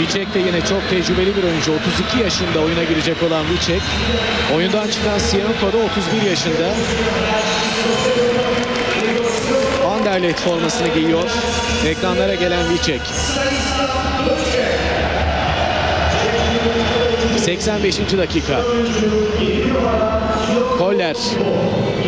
Vicek de yine çok tecrübeli bir oyuncu. 32 yaşında oyuna girecek olan Vicek. Oyundan çıkan Siyanko da 31 yaşında. Anderlecht formasını giyiyor. Ekranlara gelen Vicek. 85. dakika. Koller